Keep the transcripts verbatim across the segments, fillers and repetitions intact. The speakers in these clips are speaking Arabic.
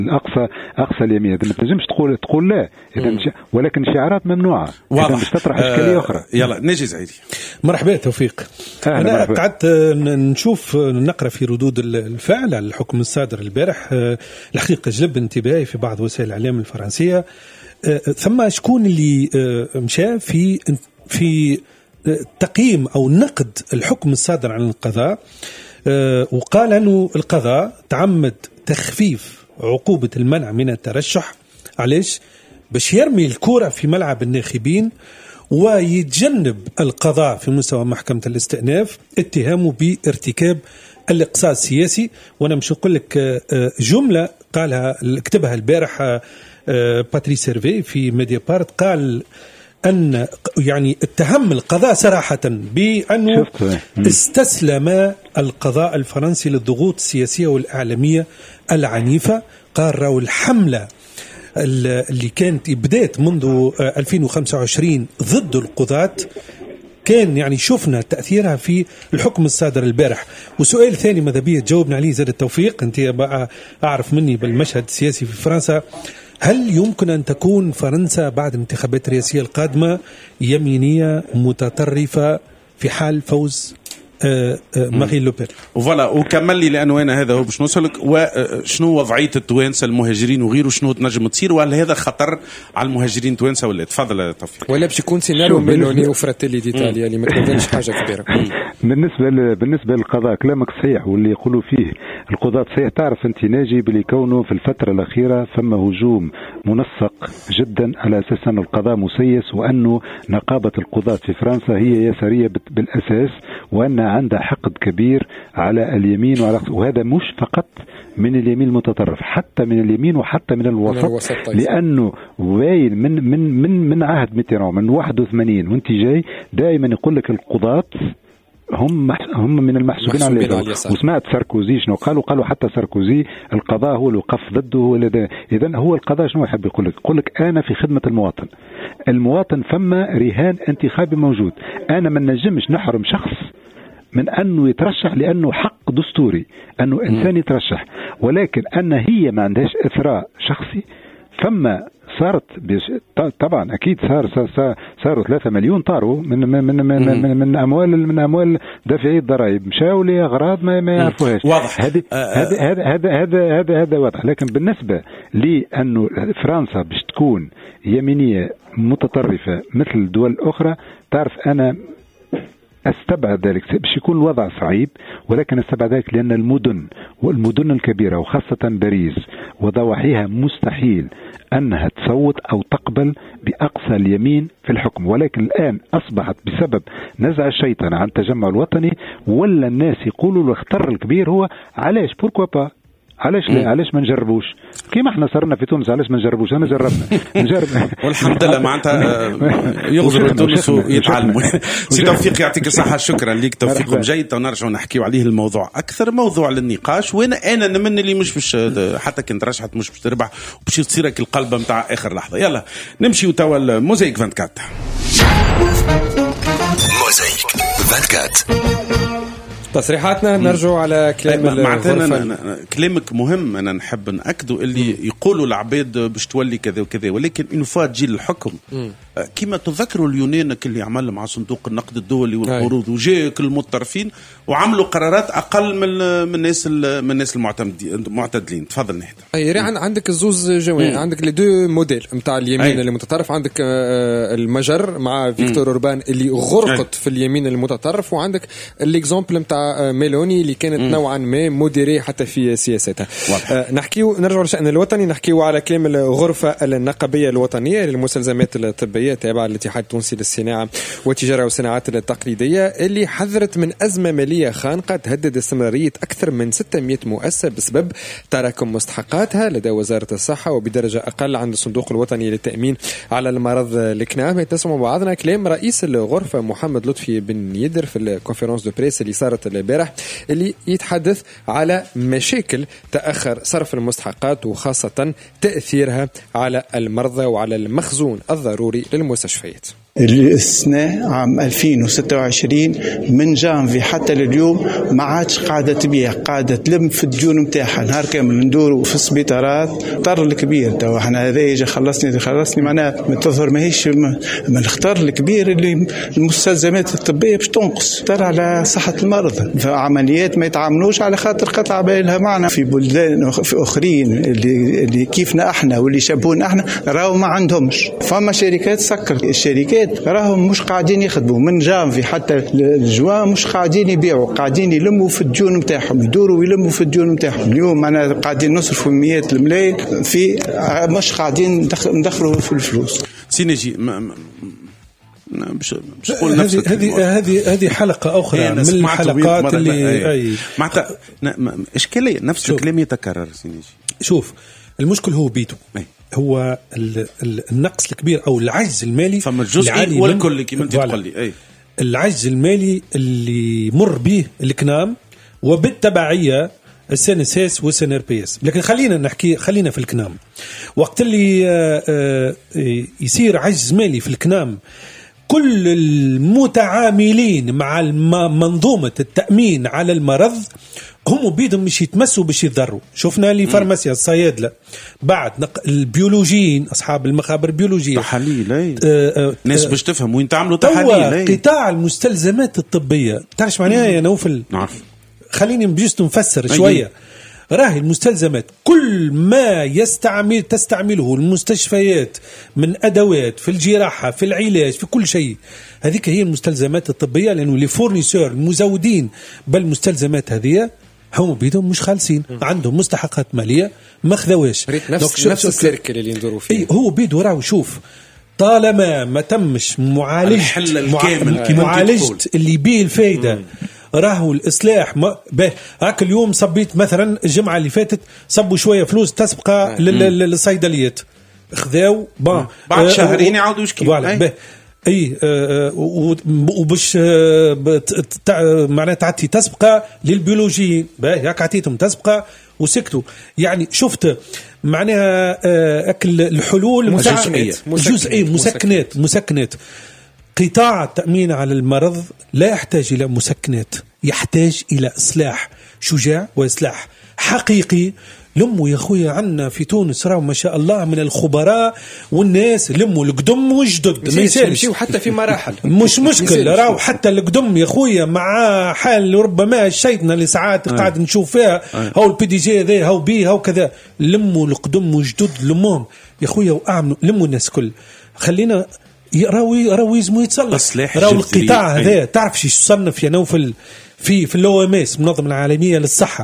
الاقصى اقصى اليمين. اذا ما تنجمش تقول تقول لا، اذا ولكن شعارات ممنوعه، اذا باش تطرح اشكاليه اخرى. آه يلا نجي زعيدي. مرحبا توفيق. انا قعدت نشوف نقرا في ردود الفعل على الحكم الصادر البارح، الحقيقه جلب انتباهي في بعض وسائل الاعلام الفرنسيه. ثم شكون اللي مشى في في تقييم او نقد الحكم الصادر عن القضاء، وقال انه القضاء تعمد تخفيف عقوبة المنع من الترشح. علاش؟ باش يرمي الكرة في ملعب الناخبين ويتجنب القضاء في مستوى محكمة الاستئناف اتهامه بارتكاب الاقصاء السياسي. وانا مش نقول لك جملة قالها كتبها البارح باتريس سيرفي في ميديا بارت، قال أن يعني اتهم القضاء صراحة بأنه استسلم القضاء الفرنسي للضغوط السياسية والإعلامية العنيفة. قال راهو الحملة اللي كانت بدأت منذ ألفين وخمسة وعشرين ضد القضاة كان يعني شفنا تأثيرها في الحكم الصادر البارح. وسؤال ثاني ماذا بيه تجاوبنا عليه زاد التوفيق، أنت بقى أعرف مني بالمشهد السياسي في فرنسا، هل يمكن أن تكون فرنسا بعد الانتخابات الرئاسية القادمة يمينية متطرفة في حال فوز مارين لوبين؟ وفوالا وكمل لي لأنه أنا هذا هو باش نوصلك. وشنو وضعية التوانسة المهاجرين وغيره، شنو تنجم تصير، وهل هذا خطر على المهاجرين التوانسة ولا؟ تفضل توفيق. ولا باش يكون سيناريو ميلوني وفراتيلي ديتاليا اللي ما تبانش حاجة كبيرة. بالنسبة بالنسبة للقضاء كلامك صحيح، واللي يقولوا فيه القضاة صحيح. تعرف أنت ناجي باللي كونه في الفترة الأخيرة ثم هجوم منسق جدا على أساس أن القضاء مسيس، وأنه نقابة القضاة في فرنسا هي يسارية بالأساس، وأن عندها حقد كبير على اليمين وعلى، وهذا مش فقط من اليمين المتطرف، حتى من اليمين وحتى من الوسط, من الوسط لأنه وايل من من من من عهد ميتيران من واحد وثمانين وانت جاي دائما يقول لك القضاة هم هم من المحسوبين على اليسار. وسمعت ساركوزي شنو قالوا؟ قالوا حتى ساركوزي القضاء هو اللي وقف ضده هو اللي. اذا هو القضاء شنو يحب يقول لك؟ يقول لك انا في خدمه المواطن، المواطن فما رهان انتخابي موجود، انا ما نجمش نحرم شخص من أنه يترشح لأنه حق دستوري أنه إنسان يترشح، ولكن أن هي ما عندهاش إثراء شخصي. فما صارت طبعا أكيد صار صار صاروا ثلاثة مليون طاروا من من من من, من, من أموال من أموال دافعي الضرائب مشاو لأغراض ما ما يعرفوهاش. هذا هذا هذا هذا هذا هذا واضح. لكن بالنسبة لأنه فرنسا باش تكون يمينية متطرفة مثل الدول الأخرى، تعرف أنا استبعد ذلك، باش يكون الوضع صعيب، ولكن استبعد ذلك لأن المدن والمدن الكبيرة وخاصة باريس وضواحيها مستحيل أنها تصوت أو تقبل بأقصى اليمين في الحكم. ولكن الآن أصبحت بسبب نزع الشيطان عن التجمع الوطني، ولا الناس يقولوا الاختر الكبير هو علاش بوركوا با، علاش لا علاش ما نجربوش كيما احنا صرنا في تونس، علاش ما نجربوش؟ انا جربنا نجرب والحمد لله معناتها يغزروا تونس ويتعلموا. سي توفيق يعطيك الصحه، شكرا لك، توفيق جيد. ونرجعوا نحكيوا عليه الموضوع اكثر، موضوع للنقاش. وانا انا نمن اللي مش باش حتى كنت رشحت مش باش تربح وباش تصيرك القلب نتاع اخر لحظه. يلا نمشي توا الموزايك أربعة وعشرين. موزايك أربعة وعشرين تصريحاتنا. نرجع على كلام الغرفة. كلامك مهم، أنا نحب نأكده اللي يقولوا العباد باش تولي كذا وكذا، ولكن إنه فات تجي للحكم كما تذكروا اليونان اللي عمل مع صندوق النقد الدولي والقروض وجاء كل المطرفين وعملوا قرارات أقل من من الناس من الناس المعتدلين. تفضل نهد. أي عندك الزوز جوان، عندك لي دو موديل نتاع اليمين أي. المتطرف، عندك المجر مع فيكتور أوربان اللي غرقت أي. في اليمين المتطرف، وعندك الإكزامبل نتاع ميلوني اللي كانت م. نوعا ما موديري حتى في سياستها. أه نحكيو نرجع للشأن الوطني، نحكيو على كلام الغرفة النقابية الوطنية للمستلزمات الطبية تابعة للاتحاد التونسي للصناعة والتجارة والصناعات التقليدية، اللي حذرت من أزمة مالية خانقة تهدد استمرارية أكثر من ستمائة مؤسسة بسبب تراكم مستحقاتها لدى وزارة الصحة وبدرجة أقل عند الصندوق الوطني للتأمين على المرض الكنام. نسمع بعضنا كلام رئيس الغرفة محمد لطفي بن يدر في الكونفرنس دو بريس اللي صارت البارح، اللي يتحدث على مشاكل تأخر صرف المستحقات وخاصة تأثيرها على المرضى وعلى المخزون الضروري للمستشفيات. السنة عام ألفين وستة وعشرين من جانفي حتى لليوم ما عادش قاعدة تبيع، قاعدة تلم في الديون متاعها نهار كامل ندوروا في السبيطارات. طر الكبير تو احنا هذا يجي خلصني خلصني معناها تظهر ماهيش من الخطر الكبير اللي المستلزمات الطبية باش تنقص ترى على صحة المرضى. فعمليات ما يتعاملوش على خاطر قطع بالها معنا في بلدان اخرين اللي, اللي كيفنا احنا واللي شبهونا احنا راهو ما عندهمش. فما شركات سكر الشركات راهم مش قاعدين يخدموا من جانفي حتى الجوان مش قاعدين يبيعوا، قاعدين يلموا في الديون نتاعهم، يدوروا ويلموا في الديون نتاعهم. اليوم انا قاعدين نصرفوا مئات الملايين في مش قاعدين ندخلوا في الفلوس. سينجي مش مش نقول نفس هذه هذه هذه حلقه اخرى من الحلقات اللي اي معناتها اشكاليه نفس الكلام يتكرر. سينجي شوف المشكل هو بيتو أي. هو النقص الكبير او العجز المالي فما الجزء والكل كما انت تقول لي اي العجز المالي اللي مر به الكنام وبالتبعيه السي ان اس اس والسي ار بي اس. لكن خلينا نحكي خلينا في الكنام. وقت اللي يصير عجز مالي في الكنام كل المتعاملين مع منظومة التأمين على المرض هم بيدهم مش يتمسوا باش يضروا. شفنا لي فارماسيا الصيادلة بعد البيولوجيين أصحاب المخابر البيولوجية تحاليل آه آه ناس باش تفهم وين تعملوا تحاليل. قطاع المستلزمات الطبية تعرف معناها يا نوفل؟ نعرف. خليني بجست نفسر شوية. راهي المستلزمات كل ما يستعمل تستعمله المستشفيات من أدوات في الجراحة في العلاج في كل شيء، هذيك هي المستلزمات الطبية. لأنه لي فورنيسور المزودين بالمستلزمات هذه هم بيدهم مش خالصين، عندهم مستحقات مالية ما خذوش. نفس نفس السيركل اللي ندوروا فيه. إيه هو بيده راهو شوف طالما ما تمش معالجة معالجة اللي بيه الفايدة مم. راهو الإصلاح ما به. هاك اليوم صبيت مثلا الجمعة اللي فاتت صبوا شوية فلوس تسبقى للصيدليات خذاو با بعد شهرين يعودوا يشكي اي اي وباش معناتها تعطي تسبقة للبيولوجيين باهي هاك عطيتهم تسبقة وسكتوا. يعني شفت معناها اكل الحلول جزئية جزئية مسكنات مسكنات. قطاع التأمين على المرض لا يحتاج إلى مسكنات، يحتاج إلى إصلاح شجاع وإصلاح حقيقي. لموا يا خويا عنا في تونس راهو ما شاء الله من الخبراء والناس لموا القدم والجدد ما يسالش حتى في مراحل مش مشكل. راهو حتى القدم يا خويا مع حال ربما الشيطنة اللي ساعات قاعد نشوف فيها هاو البي دي جي ذا هاو بي هاو كذا. لموا القدم والجدد لموهم يا خويا واعملوا لموا الناس كل. خلينا راوي راوي اسمه يتصلح راو القطاع هذا. تعرف شو يصنف يا نوفل في في الاو ام اس المنظمه العالميه للصحه؟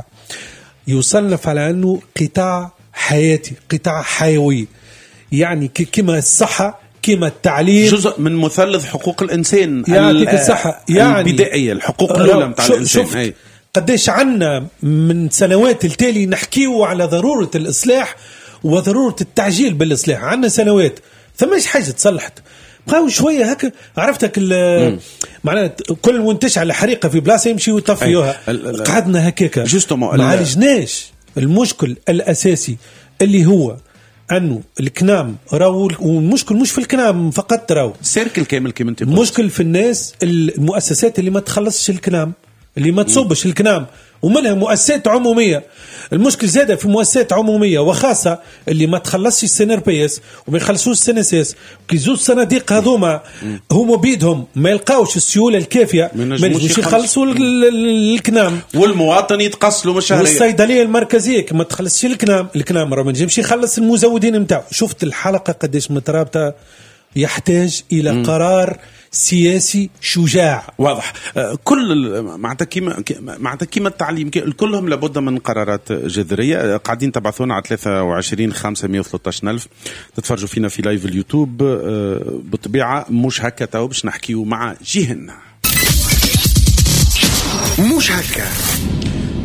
يصنف على انه قطاع حياتي، قطاع حيوي. يعني كما الصحه كما التعليم جزء من مثلث حقوق الانسان يعني الصحه يعني البدائيه الحقوق الاولى نتاع الانسان. قديش عنا من سنوات التالي نحكيو على ضروره الاصلاح وضروره التعجيل بالاصلاح. عنا سنوات ثماش حاجه تصلحت بقاو شويه هكا عرفتك معناها كل منتش على حريقه في بلاصه يمشي ويطفيوها. قعدنا هكاكا ما عالجناش المشكل الاساسي اللي هو انه الكنام راهو. والمشكل مش في الكنام فقط، راهو سيركل كامل كما انت مشكل في الناس المؤسسات اللي ما تخلصش الكنام اللي ما تصبش الكنام ومنها مؤسسات عموميه. المشكل زاده في مؤسسات عموميه وخاصه اللي ما تخلصش السنر بي اس وما يخلصوش السن اس اس. كي زوج صناديق هذوما هما بيدهم ما يلقاوش السيوله الكافيه ما ينجموش يخلصوا الكنام. والمواطن يتقص له مشاريع. والصيدليه المركزيه ما تخلصش الكنام، الكنام راه ما ينجمش يخلص المزودين نتاعو. شفت الحلقه قديش مترابطه. يحتاج الى م. قرار سياسي شجاع واضح. كل معناتها كيما معناتها كيما التعليم كلهم لابد من قرارات جذريه. قاعدين تبعثونا على ثلاثة وعشرين خمسة مية وثلاثة عشر ألف تتفرجوا فينا في لايف اليوتيوب. بالطبيعه مش هكا تو باش نحكيو مع جيهن مش هكا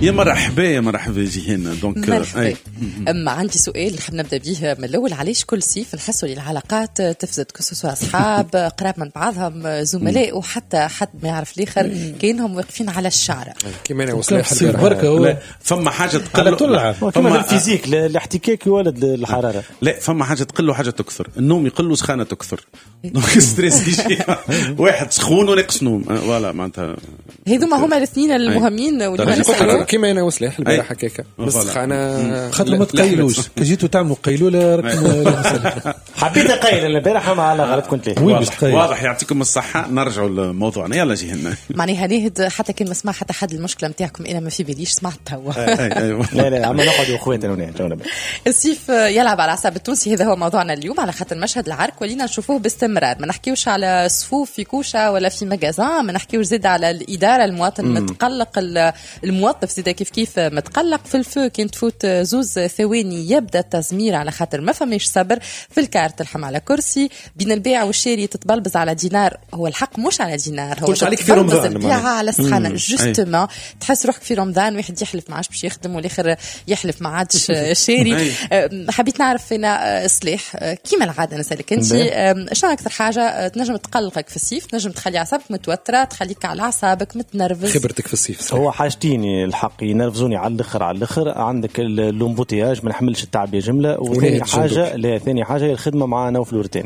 يا مرحبا يا مرحبا جيهان. دونك مرحبا. أما عندي سؤال نحب نبدا به من الاول. علاش كل صيف نحسوا لي العلاقات تفسد، كسوسوا اصحاب قراب من بعضهم زملاء وحتى حد ما يعرف الاخر كانهم واقفين على الشعره كيما انا وصلت بركه. فما حاجه تقل فما الفيزيك الاحتكاك يولد الحراره. لا فما حاجه تقل وحاجه تكثر. النوم يقل وسخانه تكثر. دونك ستريس يجي واحد سخون ونقص نوم. فوالا معناتها هذوما هما الاثنين المهمين واللي كيما انا وصلح البارح هكاك. بس انا خاطر ما تقيلوش كي جيتوا تعملوا قيلوله راكم حبيت اقيل البارح ما على غلط كنت ليه. واضح, واضح يعطيكم الصحه. نرجعوا لموضوعنا يلا جيهنا. معناها ناهد حتى كان ما سمع حتى حد المشكله نتاعكم انا ما في باليش سمعت توا. لا لا عم نقعدوا اخواتنا هنا. الصيف يلعب على اعصاب التونسي، هذا هو موضوعنا اليوم. على خاطر مشهد العرك ولينا نشوفوه باستمرار، ما نحكيوش على صفوف في كوشه ولا في مجازان، ما نحكيوش زيد على الاداره، المواطن مم. متقلق، الموظف زيد كيف كيف متقلق. في الفو كان تفوت زوز ثواني يبدا التزمير على خاطر ما فماش صبر. في الكارت تلحم على كرسي، بين البيع والشاري تتبلبز على دينار. هو الحق مش على دينار، هو عليك في رمضان البيعة على سخانه جوستومون. تحس روحك في رمضان واحد يحلف ما عادش باش يخدم والاخر يحلف ما عادش شاري. حبيت نعرف هنا صلاح كيما العاده نسالك انت شنو اكثر حاجه تنجم تقلقك في الصيف، تنجم تخلي اعصابك متوتره، تخليك على اعصابك متنرفز؟ خبرتك في الصيف هو حاجتين الحق ينرفزوني على الاخر على الاخر. عندك اللومبوتياج ما نحملش التعبيه جمله، وثاني حاجه لا ثاني حاجه هي الخدمه مع نوف الورتين.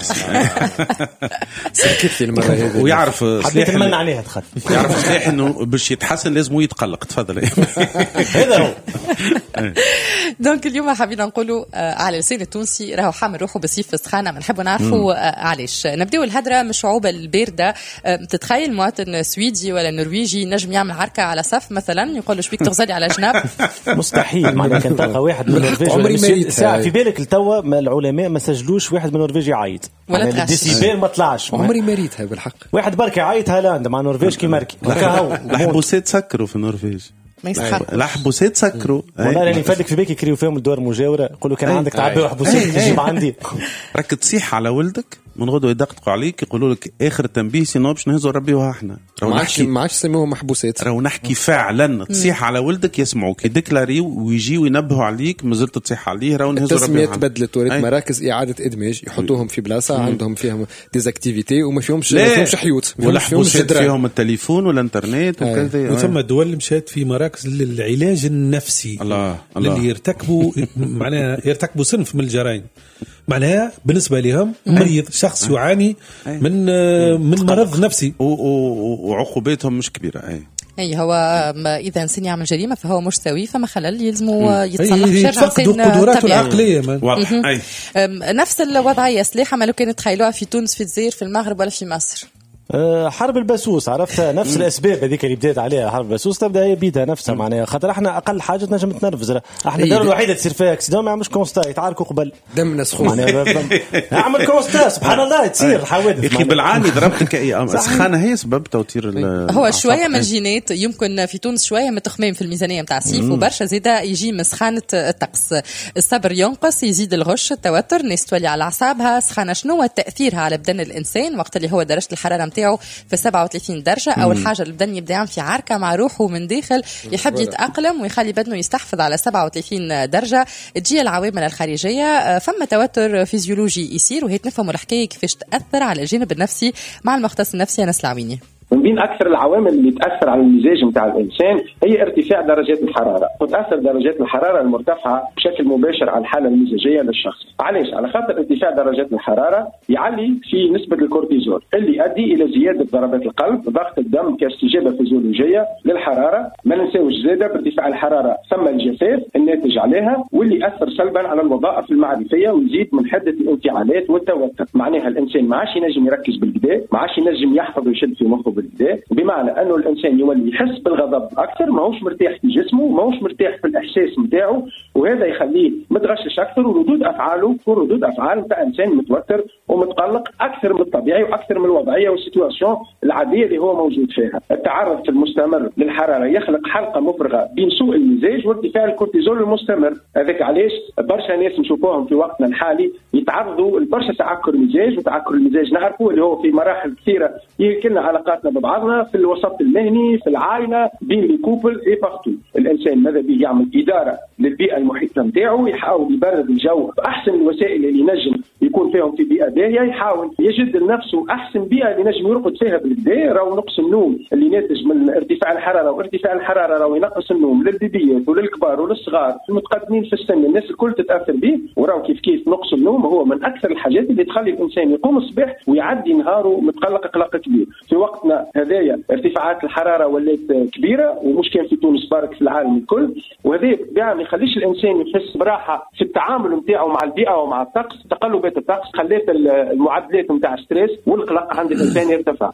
سكت في المره هذه ويعرف حبيت نمنع عليها تخاف. يعرف صلاح انه باش يتحسن لازم يتقلق. تفضل. هذا هو. دونك اليوم حابين نقولوا على لسان التونسي راهو حامل روحه بالصيف في السخانه، ما نحبوا نعرفوا علاش. نبداو الهدره من الشعوب البارده. تتخيل مواطن سويدي ولا نرويجي نجم يعمل عركه على صف مثلا يقول له شبيك تغزلي على جناب؟ مستحيل. معناها كان تلقى واحد من النرويج ساعه في بالك التوا العلماء ما سجلوش واحد من النرويج يعيط ولا الديسيبل ما طلعش. عمري ما ريتها بالحق. واحد برك يعيط هالاند مع النرويج كي ماركي الحبوسات سكروا في النرويج. ما يستحق الحبوسات سكروا. والله راني نفدك في بالك يكريو فيهم الدور مجاوره يقولوا كان عندك تعبي وحبوسات تجيب عندي. راك تصيح على ولدك من غدوه يدققوا عليك يقولوا لك اخر تنبيه سينو باش نهزوا ربيوها احنا. ما عادش ما عادش يسموهم محبوسات. راهو نحكي فعلا تصيح على ولدك يسمعوك يديكلاريو ويجيو ينبهوا عليك مازلت تصيح عليه راهو نهزوا ربيوها. التسميات بدلت وريت مراكز اعاده ادماج يحطوهم في بلاصه عندهم فيهم ديزاكتيفيتي وما فيهمش ما فيهمش حيوت ولا حبوسات فيهم التليفون والانترنت وكذا. وثم دول مشات في مراكز للعلاج النفسي. الله الله. اللي يرتكبوا معناها يرتكبوا صنف من الجرائم معناها بالنسبه لهم مريض شخص يعاني من من مرض نفسي وعقوباتهم مش كبيره. اي اي هو اذا انسان يعمل جريمه فهو مش سوي فما خلل يلزموا يتصرف بشرع قدراته العقليه. اي نفس الوضعيه سلاحه ما لو كانت تخيلوها في تونس في الجزائر في المغرب ولا في مصر. حرب الباسوس عرفتها نفس الاسباب هذيك اللي بدات عليها حرب الباسوس تبدا هي بيدها نفسها معناها خاطر احنا اقل حاجه تنجم تنرفز. احنا الدار الوحيده تصير فيها اكسيدون ما يعملوش كونستا يتعاركوا قبل دمنا سخون اعمل كونستا سبحان الله تصير حوادث. يا اخي بالعاني ضربتك اي سخانه هي سبب توتير. هو شويه من الجينات يمكن في تونس شويه متخمين في الميزانيه نتاع الصيف وبرشا زياده يجي من سخانه الطقس. الصبر ينقص يزيد الغش التوتر الناس تولي على اعصابها. سخانه شنو هو تاثيرها على بدن الانسان وقت اللي هو درجه الحراره نتاعو في سبعة وثلاثين درجة؟ أول حاجة البدن يبدأ يعمل في عركة مع روحه من داخل يحب يتأقلم ويخلي بدنه يستحفظ على سبعة وثلاثين درجة. تجي العوامل الخارجية فما توتر فيزيولوجي يصير وهي تنفهم الحكاية كيفاش تأثر على الجانب النفسي مع المختص النفسي أنس العويني. من بين أكثر العوامل اللي تأثر على المزاج متاع الإنسان هي ارتفاع درجات الحرارة. وتأثر درجات الحرارة المرتفعة بشكل مباشر على الحالة المزاجية للشخص. علاش؟ على خاطر ارتفاع درجات الحرارة يعلي في نسبة الكورتيزول اللي يؤدي إلى زيادة ضربات القلب ضغط الدم كاستجابة فيزيولوجية للحرارة. ما ننساوش زيادة بارتفاع الحرارة ثم الجفاف الناتج عليها واللي يأثر سلبا على الوظائف المعرفية ويزيد من حدة الانفعالات والتوتر. معناها الإنسان ما عادش ينجم يركز بالكدا، ما عادش ينجم يحفظ ويشد في مخه بالكدا، بمعنى أنه الإنسان يولي يحس بالغضب أكثر، ماهوش مرتاح في جسمه، ماهوش مرتاح في الإحساس متاعه، وهذا يخليه متغشش أكثر وردود أفعاله تكون ردود أفعال متاع إنسان متوتر ومتقلق أكثر من الطبيعي وأكثر من الوضعية والسيتواسيون العادية اللي هو موجود فيها. التعرض المستمر للحرارة يخلق حلقة مفرغة بين سوء المزاج وارتفاع الكورتيزول المستمر. هذاك علاش برشا ناس نشوفوهم في وقتنا الحالي يتعرضوا لبرشا تعكر مزاج، وتعكر المزاج نعرفوه اللي هو في مراحل كثيرة يمكننا علاقاتنا ببعضنا في الوسط المهني، في العائله، بين لي كوبل اي بارتو. الانسان ماذا به يعمل اداره للبيئه المحيطه نتاعو، يحاول يبرد الجو باحسن الوسائل اللي ينجم يكون فيهم في بيئه باهيه، يحاول يجد لنفسه احسن بيئه اللي ينجم يرقد فيها بالليل. راهو نقص النوم اللي ناتج من ارتفاع الحراره، وارتفاع الحراره راهو ينقص النوم للبيبيات وللكبار وللصغار المتقدمين في السن، الناس الكل تتاثر به. وراهو كيف كيف نقص النوم هو من اكثر الحاجات اللي تخلي الانسان يقوم الصباح ويعدي نهاره متقلق قلق كبير. في وقتنا هذايا ارتفاعات الحراره ولات كبيره، ومش كان في تونس برك في العالم الكل، وهذا بالطبيعه ما يخليش الانسان يحس براحه في التعامل نتاعو مع البيئه ومع الطقس. تقلبات الطقس خلات المعدلات نتاع ستريس والقلق عند الانسان يرتفع.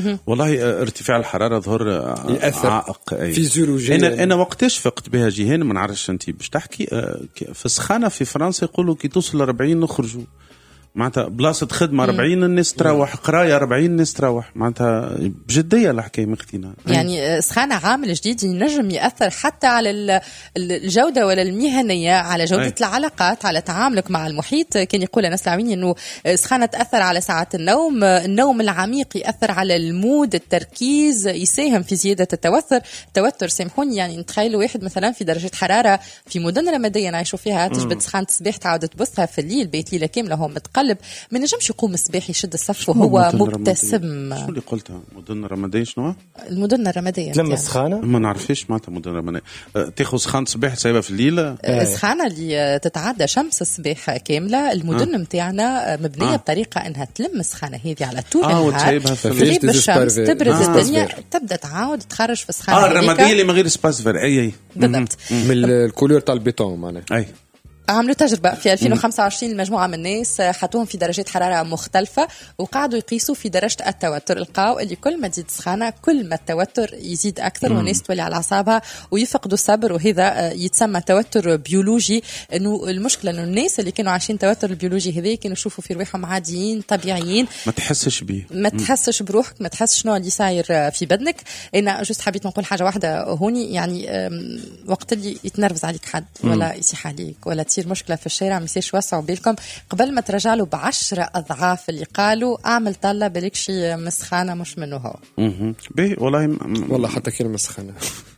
والله ارتفاع الحراره ظهر عائق فيزيولوجيا. انا انا وقتاش فقت بها جيهان ما نعرفش انت باش تحكي في السخانه في فرنسا يقولوا كي توصل أربعين نخرجوا، معناتها بلاصه خدمه أربعين الناس تروح، قرايه أربعين الناس تروح، معناتها بجديه الحكايه مختينا. يعني سخانه عامل جديد ينجم ياثر حتى على الجوده ولا المهنيه، على جوده أي. العلاقات، على تعاملك مع المحيط. كان يقول انس العويني انه سخانه تاثر على ساعات النوم، النوم العميق ياثر على المود، التركيز، يساهم في زياده التوتر. التوتر سامحوني يعني نتخيل واحد مثلا في درجه حراره في مدن رماديه نعيشوا فيها، تجبد سخانه الصباح تعاود تبثها في الليل، بيت ليله كامله هو متقلب، ما نجمش يقوم الصباح يشد الصف وهو مبتسم. شو اللي قلتها مدن رمادية؟ شنو المدن الرمادية لما السخانة ما نعرفش معناتها مدن رمادية تاخذ سخانة صباح تسيبها في الليل. السخانة اللي تتعدى شمس الصباح كاملة. المدن متاعنا آه. مبنية آه. بطريقة انها تلم السخانة هذه على طول آه النهار، تغيب الشمس، تبرد آه. الدنيا، تبدا تعاود تخرج في السخانة. اه الرمادية اللي من غير سباس فير. اي اي بالضبط، من الكولور تاع البيتون معناها. اي عملوا تجربة في ألفين وخمسة وعشرين، المجموعة من الناس حطوهم في درجات حرارة مختلفة وقعدوا يقيسوا في درجة التوتر. لقاو اللي كل ما تزيد سخانة كل ما التوتر يزيد أكثر والناس تولي على أعصابها ويفقدوا الصبر، وهذا يتسمى توتر بيولوجي. إنه المشكلة إنه الناس اللي كانوا عايشين توتر البيولوجي هذا كانوا يشوفوا في رواحهم عاديين طبيعيين، ما تحسش بيه، ما تحسش بروحك، ما تحسش شنو اللي صاير في بدنك. أنا جست حبيت نقول حاجة واحدة هوني، يعني وقت اللي يتنرفز عليك حد ولا يصيح عليك ولا تصير مشكلة في الشارع، ميسيش وسعوا بالكم قبل ما ترجع له بعشرة أضعاف اللي قالوا أعمل طلة بالك شي مسخانة مش منه هو. اها بيه والله م... والله حتى كلمة مسخانة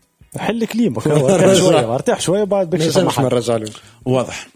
حل كليمك شويه ارتاح شويه بعد بكش ما نرجعلوش. واضح.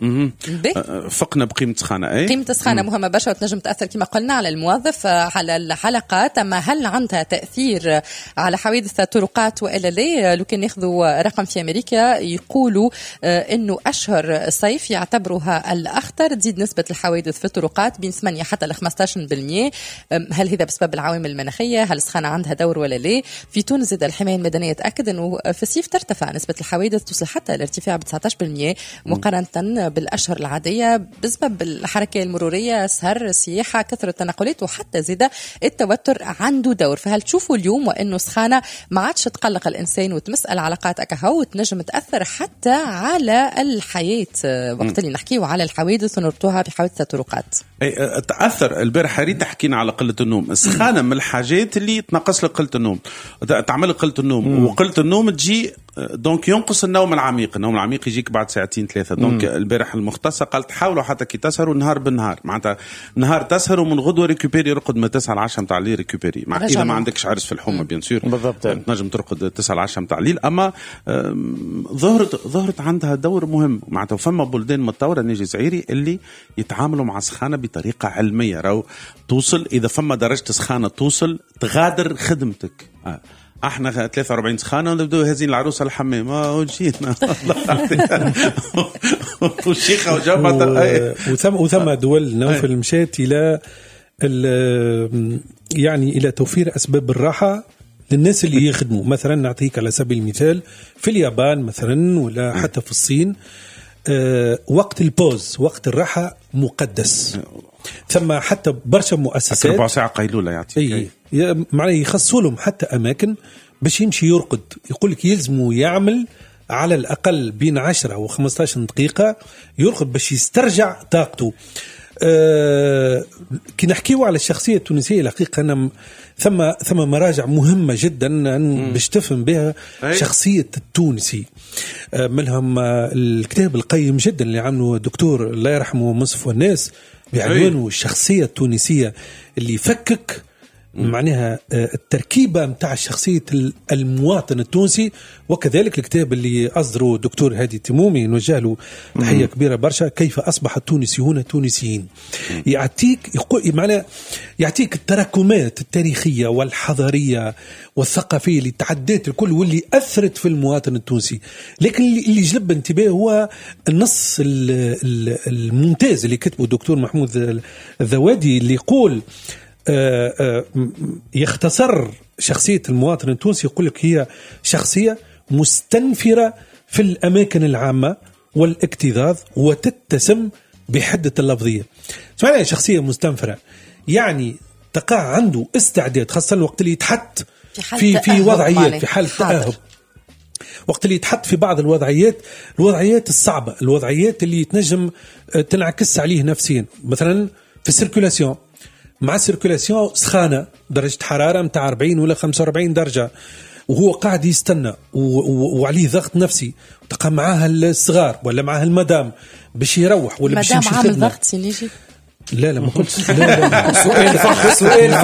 فقنا بقيمة سخانة. أي قيمة السخانة مهمة برشا وتنجم تأثر كما قلنا على الموظف، على الحلقات. أما هل عندها تأثير على حوادث الطرقات وإلا لا؟ لو كان ناخذوا رقم في أمريكا يقولوا إنه أشهر صيف يعتبروها الأخطر، تزيد نسبة الحوادث في الطرقات بين ثمانية حتى ل خمسة عشر بالمئة. هل هذا بسبب العوامل المناخية؟ هل السخانة عندها دور ولا لا؟ في تونس زاد الحماية المدنية تأكد إنه في الصيف ترتفع نسبة الحوادث، توصل حتى الارتفاع ب تسعة عشر بالمئة مقارنة بالأشهر العادية بسبب الحركة المرورية، سهر، السياحة، كثرة التنقلات، وحتى زيادة التوتر عنده دور. فهل تشوفوا اليوم وأنه سخانة ما عادش تقلق الإنسان وتمس العلاقات أكهو وتنجم تأثر حتى على الحياة وقت اللي نحكيه على الحوادث ونربطوها بحوادث الطرقات؟ أي تأثر. البارح ريت حكينا على قلة النوم. السخانة من الحاجات اللي تنقص لك قلة النوم، تعمل قلة النوم، وقلة النوم تجي دونك ينقص النوم العميق. النوم العميق يجيك بعد ساعتين ثلاثة. دونك البارح المختصة قالت حاولوا حتى كي تسهروا نهار بالنهار، معناتها نهار تسهر ومن غدوة ريكوبيري، يرقد من تسعة العشرة متاع الليل ريكوبيري. مع إذا ما عندكش عرس في الحومة بيان سور بالضبط تنجم ترقد تسعة العشرة متاع الليل. أما ظهرت ظهرت عندها دور مهم، معناتها فما بلدان متطورة نيجي زعيري اللي يتعاملوا مع السخانة بطريقة علمية. راهو توصل إذا فما درجة سخانة توصل تغادر خدمتك. آه. احنا ثلاثة وأربعين سخانه ونبداو هازين العروسه الحمام وجينا والشيخه وجابت وثم وثم دول نوفل مشات الى يعني الى توفير اسباب الراحه للناس اللي يخدموا. مثلا نعطيك على سبيل المثال في اليابان مثلا ولا حتى في الصين وقت البوز، وقت الراحه مقدس. ثم حتى برشا مؤسسات ربع ساعه قيلوله يعطيك معناه يخصوا لهم حتى اماكن باش يمشي يرقد. يقول لك يلزموا يعمل على الاقل بين عشرة وخمسة عشر دقيقه يرقد باش يسترجع طاقته. أه كي نحكيو على الشخصيه التونسيه الحقيقه انا ثم ثم مراجع مهمه جدا باش تفهم بها شخصيه التونسي. أه منهم الكتاب القيم جدا اللي عمله الدكتور الله يرحمه مصطفى الناس بعنوانه الشخصيه التونسيه، اللي يفكك معناها التركيبة متاع شخصية المواطن التونسي. وكذلك الكتاب اللي أصدره الدكتور هادي تمومي نوجه له تحية كبيرة برشا، كيف أصبح التونسيون تونسيين. يعطيك يقول معناها يعطيك التراكمات التاريخية والحضارية والثقافية اللي تعدت الكل واللي أثرت في المواطن التونسي. لكن اللي جلب انتباه هو النص الممتاز اللي كتبه الدكتور محمود الذوادي اللي يقول آآ آآ يختصر شخصية المواطن التونسي، يقول لك هي شخصية مستنفرة في الأماكن العامة والاكتظاظ وتتسم بحدة اللفظية. سمعنا شخصية مستنفرة يعني تقع عنده استعداد، خاصة الوقت اللي يتحط في في وضعيات في حالة تأهب، وقت اللي يتحط في بعض الوضعيات الوضعيات الصعبة، الوضعيات اللي تنجم تنعكس عليه نفسيا. مثلا في السيركولاسيون، مع السيركولاسيون سخانة درجة حرارة متاع أربعين ولا خمسة وأربعين درجة وهو قاعد يستنى وعليه ضغط نفسي، تلقى معاه الصغار ولا معاه المدام باش يروح ولا باش يمشي عامل ضغط سينيجي. لا لا ما قلتش لا لا سؤال فخ سؤال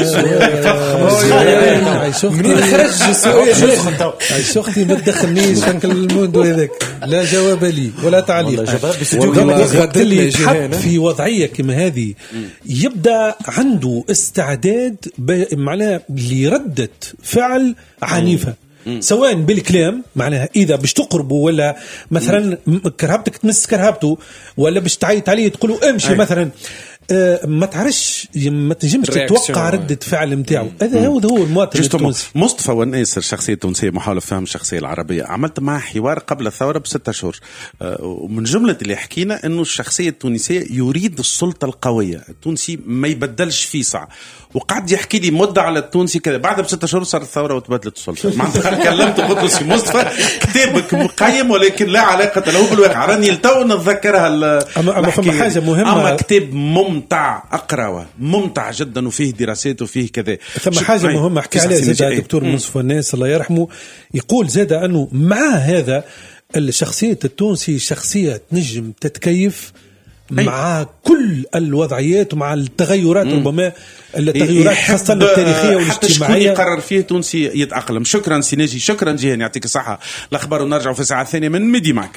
فخ منين خرج السؤال؟ عايش اختي ما تدخلنيش شكل الموندو هذاك، لا جواب لي ولا تعليق. قلت لي يتحط في وضعيه كما هذه يبدا عنده استعداد معناها لردة فعل عنيفه، سواء بالكلام معناها إذا باش تقربوا ولا مثلا كرهبتك تمس كرهبته ولا باش تعيط عليه تقولوا امشي مثلا، آه ما تعرفش ما تنجمش تتوقع ردة فعل نتاعو. هذا هو هو المواطن التونسي. مصطفى والناصر شخصية تونسية محاولة فهم الشخصية العربية، عملت معه حوار قبل الثورة بستة شهور، آه ومن جملة اللي حكينا إنه الشخصية التونسية يريد السلطة القوية، التونسي ما يبدلش فيه صع، وقعد يحكي لي مدة على التونسي كذا. بعد بستة شهور صارت الثورة وتبدلت السلطة. معناتها كلمته قلت له سي مصطفى كتابك مقيم ولكن لا علاقة له بالواقع. راني لتو نتذكرها. أما أما فما حاجة مهمة. أما كتاب ممتع أقرأه ممتع جدا وفيه دراسات وفيه كذا. ثم حاجة مهمة حكي عليها زاد الدكتور مصطفى الناس الله يرحمه، يقول زاد أنه مع هذا الشخصية التونسي شخصية تنجم تتكيف مع كل الوضعيات ومع التغيرات، ربما التغيرات خاصة التاريخية والاجتماعية. حتى يقرر فيه تونسي يتأقلم. شكرا سيناجي، شكرا جيهان، يعطيك الصحة. الأخبار ونرجع في الساعة الثانية من ميدي معك.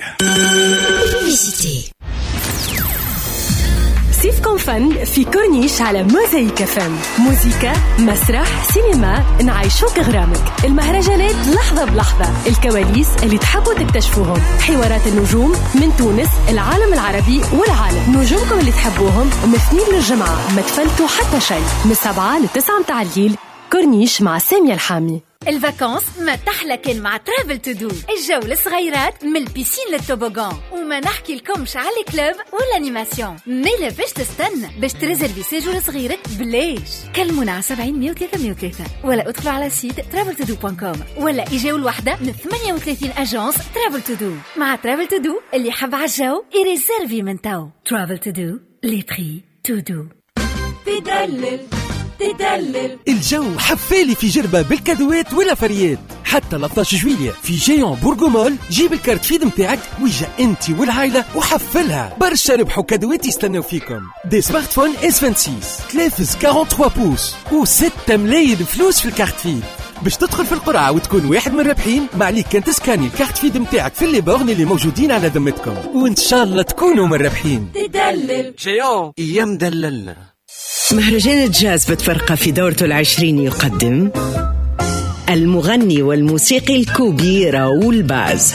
صيفكم فن في كورنيش على موزايك فم. موسيقى، مسرح، سينما، نعيشوك غرامك. المهرجانات لحظة بلحظة، الكواليس اللي تحبوا تكتشفوهم، حوارات النجوم من تونس، العالم العربي والعالم. نجومكم اللي تحبوهم من الاثنين للجمعة، ما تفلتوا حتى شيء. من السبعة للتسعة متاع الليل، كورنيش مع سامية الحامي. الفاكانس ما تحلى كان مع ترافل تو دو. الجو للصغيرات من البيسين للتوبوغان، وما نحكي لكمش على الكلوب والانيماسيون. ميلا باش تستنى باش تريزرفي سيجور صغيرك بلاش. كلمونا على سبعين مية وثلاثة مية وثلاثة ولا ادخلوا على سيت ترافل تو دو دوت كوم ولا اجاو الوحده من ثمانية وثلاثين اجانس ترافل تو دو. مع ترافل تو دو اللي حب على الجو يريزرفي من تو. ترافل تو دو لي بري تو دو. تدلل تدلل الجو حفالي في جربة بالكادوات ولا فريات. حتى ثلاثة عشر جويلية في جيون بورغومول جيب الكارت فيد متاعك ويجا انت والعائلة وحفلها. برشا ربحوا كادوات يستناو فيكم. دي سمارت فون اس ستة وخمسين، تلفز ثلاثة وأربعين بوس وستة ملايين فلوس في الكارت فيد. باش تدخل في القرعة وتكون واحد من الرابحين ما عليك كان تسكاني الكارت فيد متاعك في اللي بورن اللي موجودين على ذمتكم، وان شاء الله تكونوا من الرابحين. تدلل جيون ايام دللنا. مهرجان الجاز بتفرقة في دورته العشرين يقدم المغني والموسيقي الكوبي راؤول باز،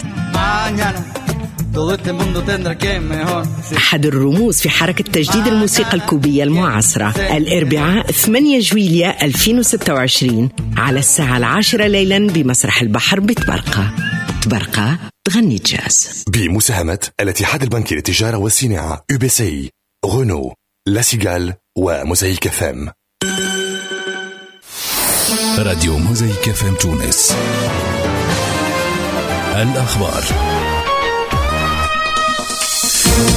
أحد الرموز في حركة تجديد الموسيقى الكوبية المعاصرة. الأربعاء ثمانية جويلية ألفين وستة وعشرين على الساعة العاشرة ليلا بمسرح البحر بتبرقة. تبرقة تغني جاز بمساهمة الاتحاد البنكي للتجارة والصناعة، يو بي سي، غونو، لا سيغال وموزايك فام. راديو موزايك فام تونس. الأخبار.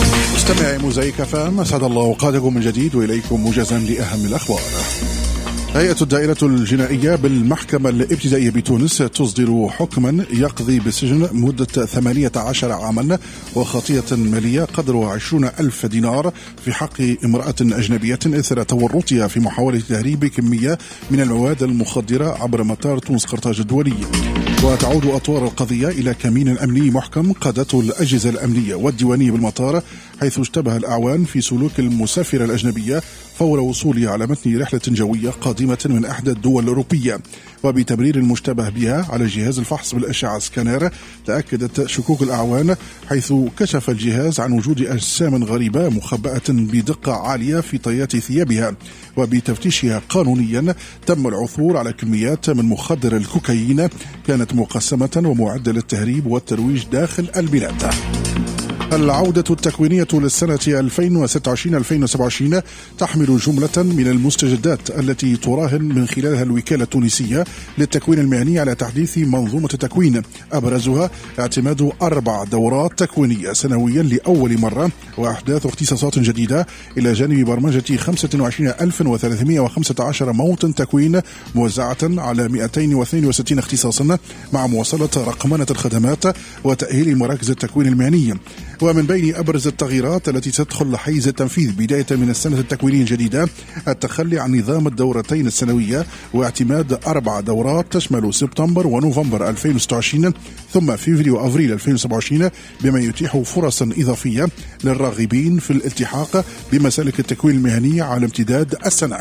مستمعي موزايك فام، أسعد الله أوقاتكم من جديد وإليكم موجزا لأهم الأخبار. هيئة الدائرة الجنائية بالمحكمة الابتدائية بتونس تصدر حكما يقضي بالسجن مدة ثمانية عشر عاما وخطية مالية قدرها عشرون ألف دينار في حق امرأة أجنبية إثر تورطها في محاولة تهريب كمية من المواد المخدرة عبر مطار تونس قرطاج الدولي. وتعود أطوار القضية إلى كمين أمني محكم قادته الأجهزة الأمنية والديوانية بالمطار، حيث اشتبه الأعوان في سلوك المسافرة الأجنبية فور وصولها على متن رحلة جوية قادمة من إحدى الدول الأوروبية. وبتمرير المشتبه بها على جهاز الفحص بالأشعة سكانير تأكدت شكوك الأعوان، حيث كشف الجهاز عن وجود أجسام غريبة مخبأة بدقة عالية في طيات ثيابها. وبتفتيشها قانونيا تم العثور على كميات من مخدر الكوكايين كانت مقسمة ومعدة للتهريب والترويج داخل البلاد. العودة التكوينية للسنة ألفين وستة وعشرين ألفين وسبعة وعشرين تحمل جملة من المستجدات التي تراهن من خلالها الوكالة التونسية للتكوين المهني على تحديث منظومة التكوين، أبرزها اعتماد أربع دورات تكوينية سنويا لأول مرة وأحداث اختصاصات جديدة، إلى جانب برمجة خمسة وعشرين ألف وثلاثمائة وخمسة عشر موطن تكوين موزعة على مئتين واثنين وستين اختصاصا، مع مواصلة رقمنة الخدمات وتأهيل مراكز التكوين المهني. ومن بين أبرز التغييرات التي تدخل حيز التنفيذ بداية من السنة التكوينية الجديدة التخلي عن نظام الدورتين السنوية واعتماد أربع دورات تشمل سبتمبر ونوفمبر ألفين وستة وعشرين ثم فيفريو وأفريل ألفين وسبعة وعشرين، بما يتيح فرصا إضافية للراغبين في الالتحاق بمسالك التكوين المهني على امتداد السنة.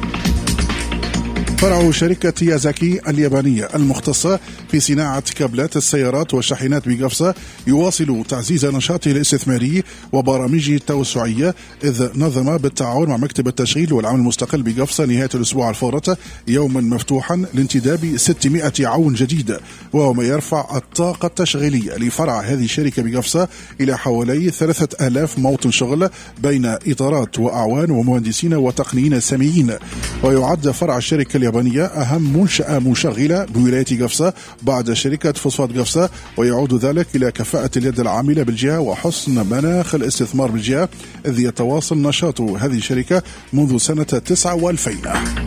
فرع شركة يازاكي اليابانية المختصة في صناعة كابلات السيارات والشاحنات بقفصة يواصل تعزيز نشاطه الاستثماري وبرامجه التوسعية، إذ نظم بالتعاون مع مكتب التشغيل والعمل المستقل بقفصة نهاية الأسبوع الفارط يوما مفتوحا لانتداب ستمائة عون جديد، وهو ما يرفع الطاقة التشغيلية لفرع هذه الشركة بقفصة إلى حوالي ثلاثة آلاف موطن شغل بين إطارات وأعوان ومهندسين وتقنيين ساميين. ويعد فرع الشركة اليابانية أهم منشأة مشغلة بولاية قفصة بعد شركة فوسفات قفصة، ويعود ذلك إلى كفاءة اليد العاملة بالجهة وحسن مناخ الاستثمار بالجهة، إذ يتواصل نشاط هذه الشركة منذ سنة تسعة وألفين.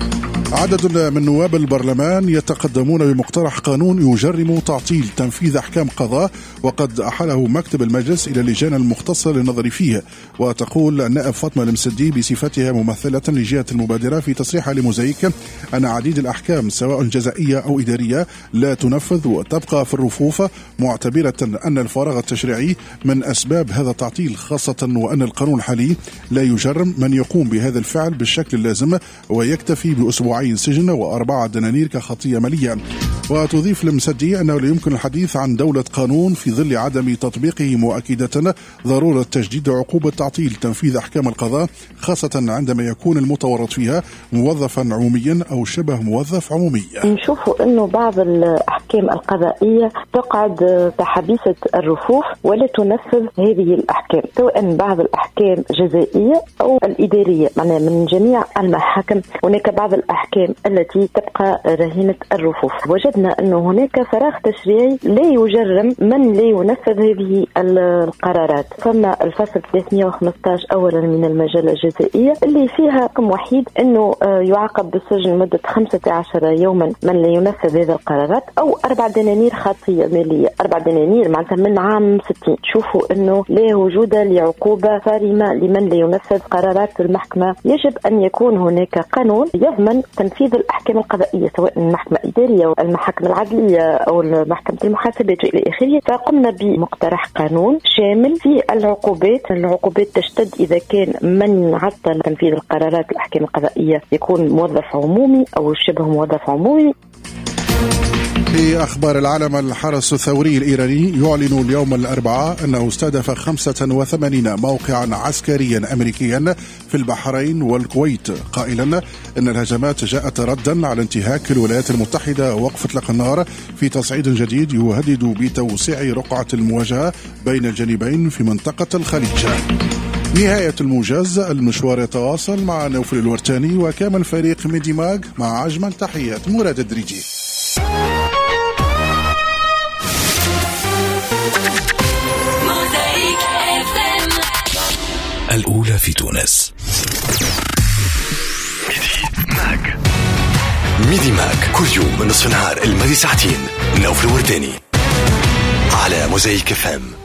عدد من نواب البرلمان يتقدمون بمقترح قانون يجرم تعطيل تنفيذ أحكام قضاء، وقد أحاله مكتب المجلس إلى اللجان المختصة للنظر فيه. وتقول النائب فاطمة المسدي بصفتها ممثلة لجهة المبادرة في تصريحها لموزايك أن عديد الأحكام سواء جزائية أو إدارية لا تنفذ وتبقى في الرفوف، معتبرة أن الفراغ التشريعي من أسباب هذا التعطيل، خاصة وأن القانون الحالي لا يجرم من يقوم بهذا الفعل بالشكل اللازم ويكتفي بأسبوعين سجن وأربعة دنانير كخطية مالية. وتضيف المسدي أنه لا يمكن الحديث عن دولة قانون في ظل عدم تطبيقه، مؤكدة ضرورة تجديد عقوبة تعطيل تنفيذ أحكام القضاء، خاصة عندما يكون المتورط فيها موظفا عموميا أو شبه موظف عمومي. نشوفوا أنه بعض الأحكام القضائية تقعد تحبيسة الرفوف ولا تنفذ هذه الأحكام، سواء بعض الأحكام جزائية أو الإدارية، معناها من جميع المحاكم هناك بعض الأحكام التي تبقى رهينة الرفوف. وجدنا أنه هناك فراغ تشريعي لا يجرم من لا ينفذ هذه القرارات. ثم الفصل ثلاثمائة وخمسة عشر أولا من المجلة الجزائية اللي فيها رقم وحيد أنه يعاقب بالسجن مدة خمسة عشر يوما من لا ينفذ هذه القرارات، أو أربع دنانير خاصية مالية. أربع دنانير معناتها من عام ستين. شوفوا أنه لا وجود لعقوبة صارمة لمن لا ينفذ قرارات المحكمة. يجب أن يكون هناك قانون يضمن تنفيذ الأحكام القضائية، سواء المحكمة الإدارية أو المحاكم العدلية أو محكمة المحاسبات إلى آخره. فقمنا بمقترح قانون شامل في العقوبات. العقوبات تشتد إذا كان من عطل تنفيذ القرارات الأحكام القضائية يكون موظف عمومي أو شبه موظف عمومي. في أخبار العالم، الحرس الثوري الإيراني يعلن اليوم الأربعاء أنه استهدف خمسة وثمانين موقعا عسكريا أمريكيا في البحرين والكويت، قائلا أن الهجمات جاءت ردا على انتهاك الولايات المتحدة وقف إطلاق النار في تصعيد جديد يهدد بتوسيع رقعة المواجهة بين الجانبين في منطقة الخليج. نهاية الموجز، المشوار يتواصل مع نوفل الورتاني وكامل فريق ميدي ماج. مع أجمل تحيات مراد الدريجي. الأولى في تونس. ميدي ماج. ميدي ماك كل يوم من نصف النهار الماضي ساعتين. نوف الورداني على موزايك اف ام.